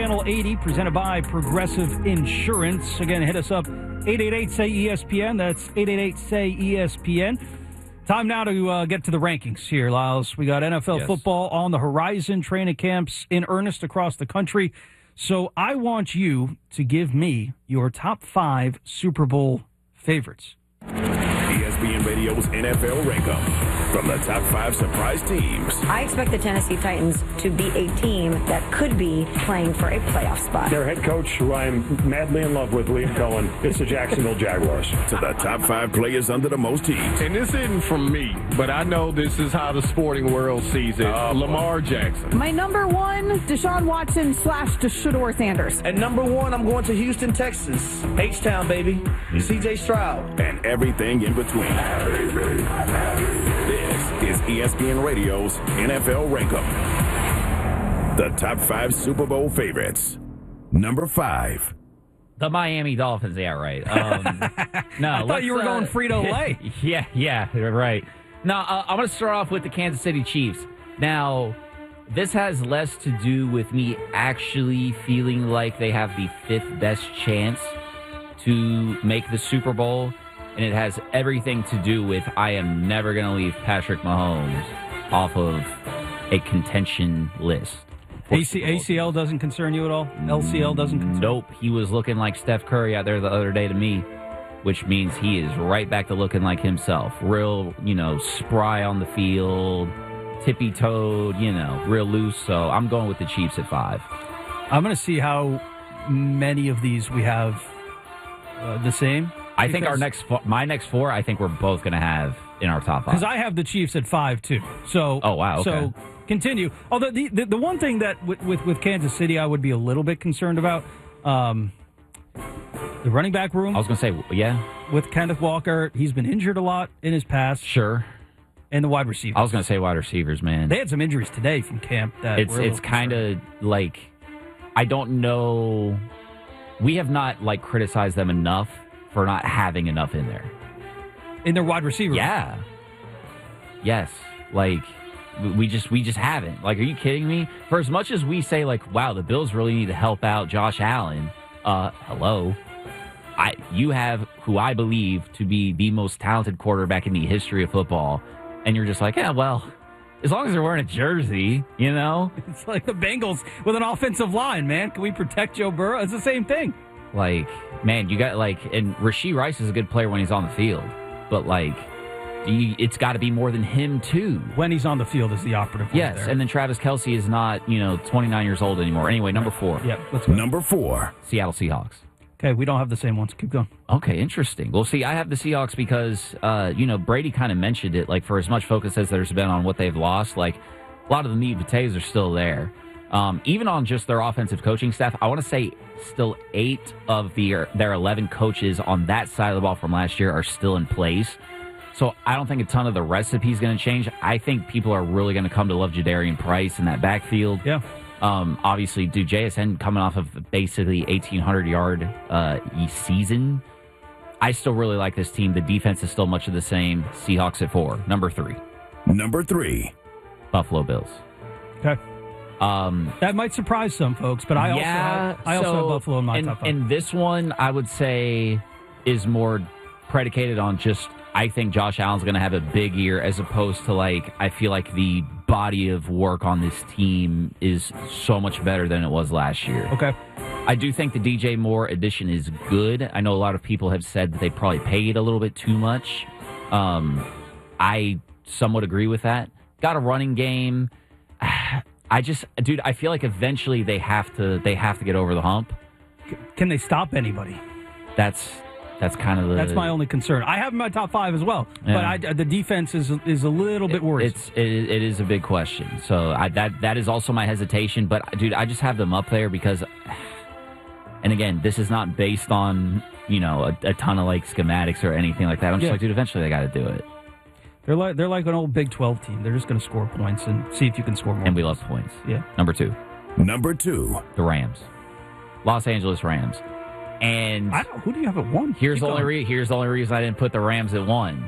Channel 80, presented by Progressive Insurance. Again, hit us up, 888-SAY-ESPN. That's 888-SAY-ESPN. Time now to get to the rankings here, Lyles. We got NFL football on the horizon, training camps in earnest across the country. So I want you to give me your top 5 Super Bowl favorites. ESPN Radio's NFL Rankup. From the top 5 surprise teams. I expect the Tennessee Titans to be a team that could be playing for a playoff spot. Their head coach, who I'm madly in love with, Liam Cohen, is the Jacksonville Jaguars. To the top 5 players under the most heat. And this isn't from me, but I know this is how the sporting world sees it. Lamar Jackson. My number 1, Deshaun Watson / Shedeur Sanders. At number 1, I'm going to Houston, Texas. H-Town, baby. C.J. Stroud. And everything in between. This is ESPN Radio's NFL Rankup. The top 5 Super Bowl favorites. Number 5. The Miami Dolphins. Yeah, right. No, I thought you were going Frito-Lay. Yeah, right. No, I'm going to start off with the Kansas City Chiefs. Now, this has less to do with me actually feeling like they have the 5th best chance to make the Super Bowl. And it has everything to do with I am never going to leave Patrick Mahomes off of a contention list. ACL doesn't concern you at all? LCL doesn't concern you? Nope. He was looking like Steph Curry out there the other day to me, which means he is right back to looking like himself. Real, spry on the field, tippy-toed, real loose. So I'm going with the Chiefs at 5. I'm going to see how many of these we have the same. I think my next 4, I think we're both going to have in our top 5. Because I have the Chiefs at 5 too. So, oh wow, okay. So continue. Although the one thing that with Kansas City I would be a little bit concerned about, the running back room. I was going to say, yeah, with Kenneth Walker, he's been injured a lot in his past. Sure. And the wide receivers. I was going to say wide receivers, man. They had some injuries today from camp. It's kind of like, I don't know. We have not criticized them enough for not having enough in there. In their wide receivers? Yeah. Yes. We just haven't. Are you kidding me? For as much as we say, wow, the Bills really need to help out Josh Allen, hello. You have who I believe to be the most talented quarterback in the history of football, and you're just yeah, well, as long as they're wearing a jersey, It's like the Bengals with an offensive line, man. Can we protect Joe Burrow? It's the same thing. Man, you got and Rashee Rice is a good player when he's on the field, but it's got to be more than him too. When he's on the field is the operative. Yes, there. And then Travis Kelce is not 29 years old anymore. Anyway, number 4. Yep, let's go. Number 4, Seattle Seahawks. Okay, we don't have the same ones. Keep going. Okay, interesting. Well, see, I have the Seahawks because Brady kind of mentioned it. For as much focus as there's been on what they've lost, a lot of the meat and potatoes are still there. Even on just their offensive coaching staff, I want to say still 8 of their 11 coaches on that side of the ball from last year are still in place. So I don't think a ton of the recipe is going to change. I think people are really going to come to love Jadarian Price in that backfield. Yeah. Obviously, JSN coming off of basically 1,800-yard season. I still really like this team. The defense is still much of the same. Seahawks at 4. Number 3. Number 3. Buffalo Bills. Okay. That might surprise some folks, but I also have Buffalo in my top 5. And this one, I would say, is more predicated on just, I think Josh Allen's going to have a big year as opposed to, I feel like the body of work on this team is so much better than it was last year. Okay. I do think the DJ Moore addition is good. I know a lot of people have said that they probably paid a little bit too much. I somewhat agree with that. Got a running game. I feel like eventually they have to get over the hump. Can they stop anybody? That's kind of that's my only concern. I have in my top 5 as well, yeah. But the defense is a little bit worrisome. It is a big question. So that is also my hesitation. But dude, I just have them up there because, and again, this is not based on a ton of schematics or anything like that. I'm just dude, eventually they got to do it. They're like an old Big 12 team. They're just going to score points and see if you can score more. And we love points. Yeah. Number 2. Number 2. The Rams. Los Angeles Rams. And who do you have at 1? Here's the only reason I didn't put the Rams at 1.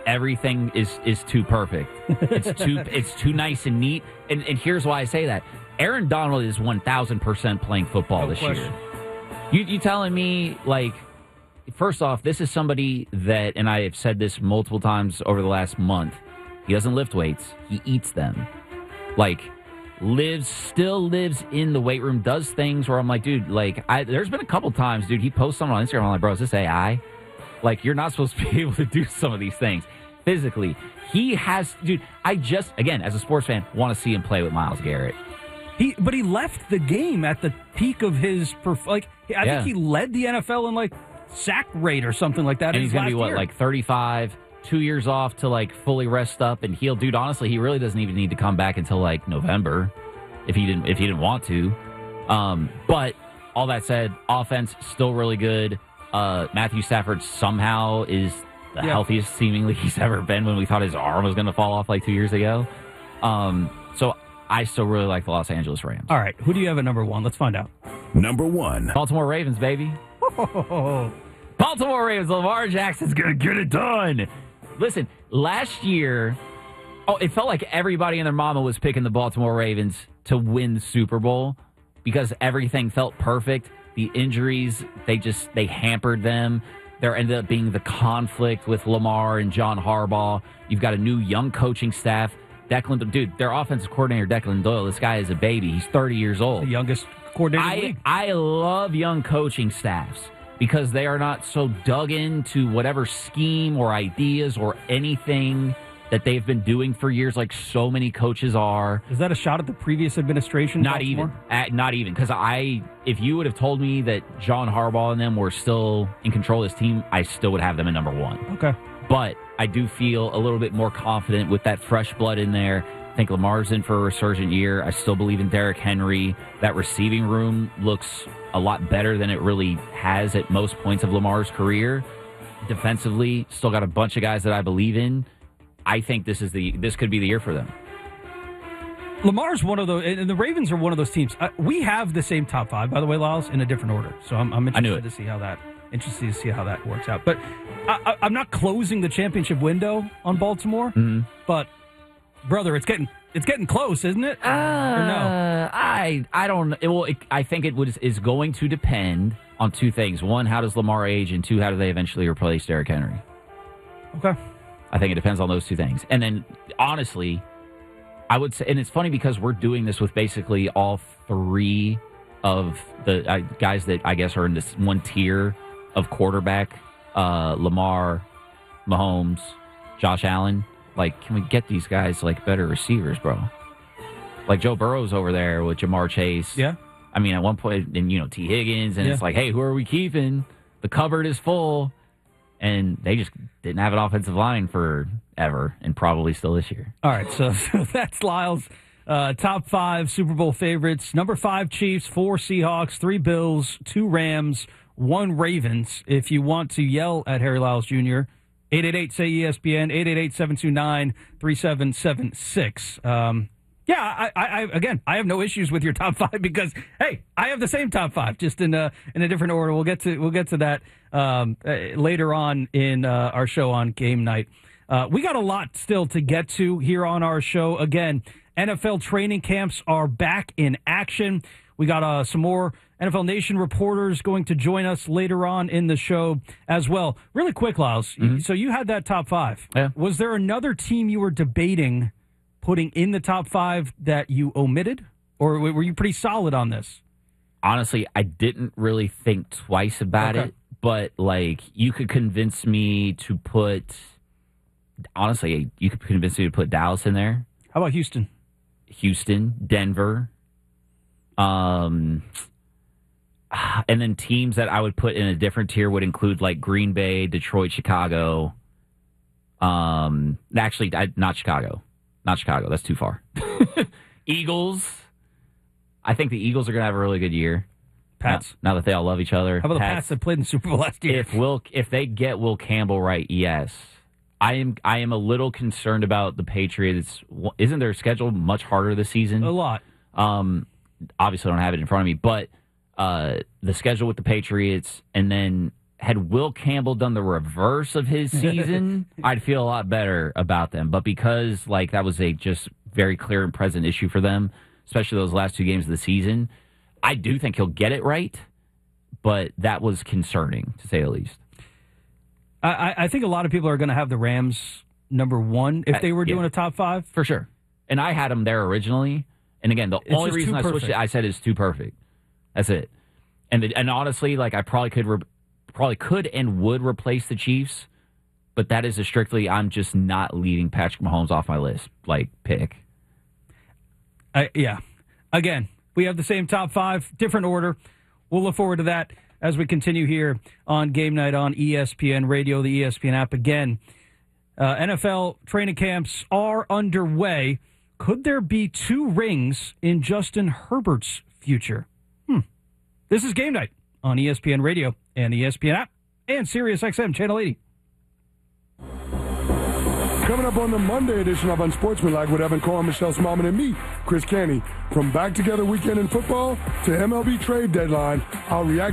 Everything is too perfect. It's too nice and neat. And here's why I say that. Aaron Donald is 1,000% playing football this year. You telling me, like, first off, this is somebody that, and I have said this multiple times over the last month, he doesn't lift weights. He eats them. Like, still lives in the weight room, does things where I'm like, dude, like, there's been a couple times, dude, he posts something on Instagram, I'm like, bro, is this AI? Like, you're not supposed to be able to do some of these things physically. He has, dude, I just, again, as a sports fan, want to see him play with Myles Garrett. But he left the game at the peak of his, I think he led the NFL in, like, sack rate or something like that. And he's going to be, like 35, 2 years off to, like, fully rest up and heal. Dude, honestly, he really doesn't even need to come back until, like, November if he didn't want to. But all that said, offense still really good. Matthew Stafford somehow is the healthiest seemingly he's ever been when we thought his arm was going to fall off like 2 years ago. So I still really like the Los Angeles Rams. All right, who do you have at number one? Let's find out. Number one. Baltimore Ravens, baby. Baltimore Ravens, Lamar Jackson's going to get it done. Listen, last year, it felt like everybody and their mama was picking the Baltimore Ravens to win the Super Bowl because everything felt perfect. The injuries, they hampered them. There ended up being the conflict with Lamar and John Harbaugh. You've got a new young coaching staff. Dude, their offensive coordinator, Declan Doyle, this guy is a baby. He's 30 years old. The youngest coordinator in the league. I love young coaching staffs because they are not so dug into whatever scheme or ideas or anything that they've been doing for years like so many coaches are. Is that a shot at the previous administration? Not even. Because if you would have told me that John Harbaugh and them were still in control of this team, I still would have them at number one. Okay. But I do feel a little bit more confident with that fresh blood in there. I think Lamar's in for a resurgent year. I still believe in Derrick Henry. That receiving room looks a lot better than it really has at most points of Lamar's career. Defensively, still got a bunch of guys that I believe in. I think this could be the year for them. Lamar's one of those, and the Ravens are one of those teams. We have the same top five, by the way, Lyles, in a different order. So I'm interested to see how that works out. But I'm not closing the championship window on Baltimore. Mm-hmm. But brother, it's getting close, isn't it? Or no? I don't. I think it is going to depend on two things. One, how does Lamar age, and two, how do they eventually replace Derrick Henry? Okay. I think it depends on those two things. And then, honestly, I would say, and it's funny because we're doing this with basically all three of the guys that I guess are in this one tier of quarterback, Lamar, Mahomes, Josh Allen. Like, can we get these guys, like, better receivers, bro? Like, Joe Burrow's over there with Jamar Chase. Yeah. I mean, at one point, and, T. Higgins, and it's like, hey, who are we keeping? The cupboard is full. And they just didn't have an offensive line forever, and probably still this year. All right, so that's Lyle's top five Super Bowl favorites. Number 5, Chiefs, 4 Seahawks, 3 Bills, 2 Rams, 1 Ravens. If you want to yell at Harry Lyles Jr., 888-SAY-ESPN, 888-729-3776. I have no issues with your top 5 because, hey, I have the same top 5, just in a different order. We'll get to that later on in our show on game night. We got a lot still to get to here on our show. Again, NFL training camps are back in action. We got some more NFL Nation reporters going to join us later on in the show as well. Really quick, Lyles. Mm-hmm. So you had that top 5. Yeah. Was there another team you were debating putting in the top 5 that you omitted? Or were you pretty solid on this? Honestly, I didn't really think twice about it. But, like, you could convince me to put... Honestly, you could convince me to put Dallas in there. How about Houston? Denver. And then teams that I would put in a different tier would include, like, Green Bay, Detroit, Chicago. Actually, not Chicago. Not Chicago. That's too far. Eagles. I think the Eagles are going to have a really good year. Pats. Now that they all love each other. How about the Pats that played in the Super Bowl last year? If they get Will Campbell right, yes. I am a little concerned about the Patriots. Isn't their schedule much harder this season? A lot. Obviously, I don't have it in front of me, but the schedule with the Patriots, and then had Will Campbell done the reverse of his season, I'd feel a lot better about them. But because that was a just very clear and present issue for them, especially those last 2 games of the season. I do think he'll get it right, but that was concerning, to say the least. I think a lot of people are going to have the Rams number 1 if they were doing a top 5. For sure. And I had them there originally. And again, the only reason I switched it, I said is too perfect. That's it. And honestly, like I probably could and would replace the Chiefs, but that is a strictly I'm just not leaving Patrick Mahomes off my list pick. Yeah. Again, we have the same top 5, different order. We'll look forward to that as we continue here on Game Night on ESPN Radio, the ESPN app. Again, NFL training camps are underway. Could there be 2 rings in Justin Herbert's future? This is Game Night on ESPN Radio and the ESPN app and SiriusXM Channel 80. Coming up on the Monday edition of Unsportsmanlike with Evan Cohen, Michelle Smallman, and me, Chris Canty. From back together weekend in football to MLB trade deadline, I'll react